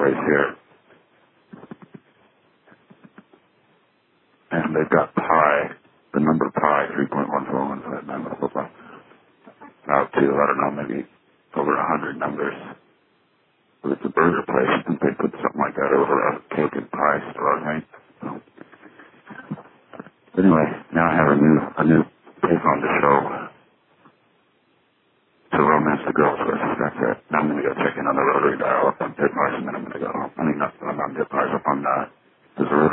place here. And they've got pi, the number pi, 3.141, out to, I don't know, maybe over 100 numbers. But it's a burger place. I think they put something like that over a cake and pie store, right? So, anyway, now I have a new take on the show to romance the girls with. That's it. Now I'm going to go check in on the rotary dial up on Ditmars, and then I'm going to go home. I mean, not on Ditmars, up on, there's a